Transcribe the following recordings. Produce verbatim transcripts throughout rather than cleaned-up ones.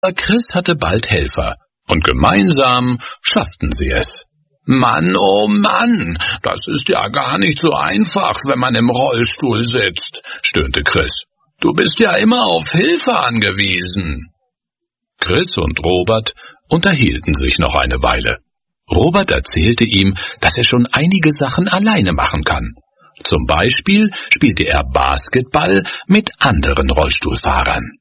Chris hatte bald Helfer, und gemeinsam schafften sie es. »Mann, oh Mann, das ist ja gar nicht so einfach, wenn man im Rollstuhl sitzt«, stöhnte Chris. »Du bist ja immer auf Hilfe angewiesen.« Chris und Robert unterhielten sich noch eine Weile. Robert erzählte ihm, dass er schon einige Sachen alleine machen kann. Zum Beispiel spielte er Basketball mit anderen Rollstuhlfahrern.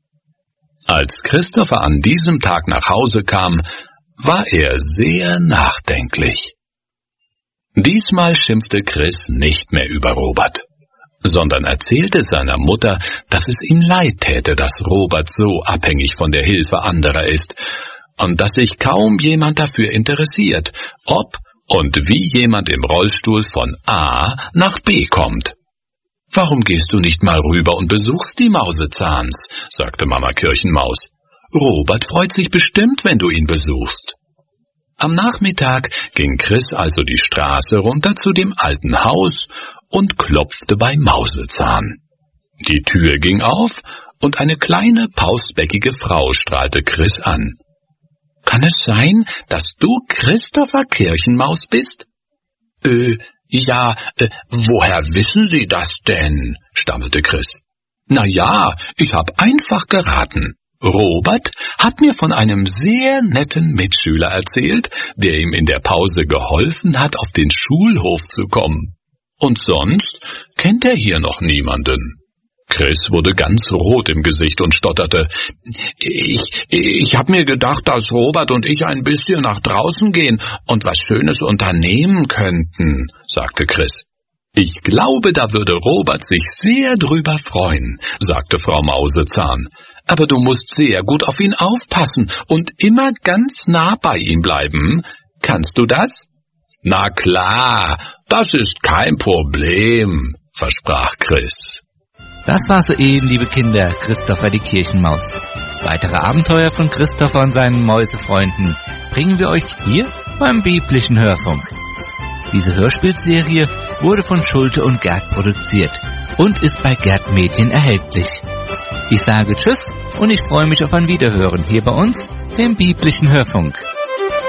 Als Christopher an diesem Tag nach Hause kam, war er sehr nachdenklich. Diesmal schimpfte Chris nicht mehr über Robert, sondern erzählte seiner Mutter, dass es ihm leid täte, dass Robert so abhängig von der Hilfe anderer ist und dass sich kaum jemand dafür interessiert, ob und wie jemand im Rollstuhl von A nach B kommt. »Warum gehst du nicht mal rüber und besuchst die Mausezahns?«, sagte Mama Kirchenmaus. »Robert freut sich bestimmt, wenn du ihn besuchst.« Am Nachmittag ging Chris also die Straße runter zu dem alten Haus und klopfte bei Mausezahn. Die Tür ging auf und eine kleine, pausbäckige Frau strahlte Chris an. »Kann es sein, dass du Christopher Kirchenmaus bist?« »Äh, ja, äh, woher wissen Sie das denn?«, stammelte Chris. »Na ja, ich hab einfach geraten. Robert hat mir von einem sehr netten Mitschüler erzählt, der ihm in der Pause geholfen hat, auf den Schulhof zu kommen. Und sonst kennt er hier noch niemanden.« Chris wurde ganz rot im Gesicht und stotterte. Ich, ich hab mir gedacht, dass Robert und ich ein bisschen nach draußen gehen und was Schönes unternehmen könnten«, sagte Chris. »Ich glaube, da würde Robert sich sehr drüber freuen«, sagte Frau Mausezahn. »Aber du musst sehr gut auf ihn aufpassen und immer ganz nah bei ihm bleiben. Kannst du das?« »Na klar, das ist kein Problem«, versprach Chris. Das war soeben, liebe Kinder, Christopher die Kirchenmaus. Weitere Abenteuer von Christopher und seinen Mäusefreunden bringen wir euch hier beim biblischen Hörfunk. Diese Hörspielserie wurde von Schulte und Gerd produziert und ist bei Gerd Medien erhältlich. Ich sage Tschüss und ich freue mich auf ein Wiederhören hier bei uns, dem biblischen Hörfunk.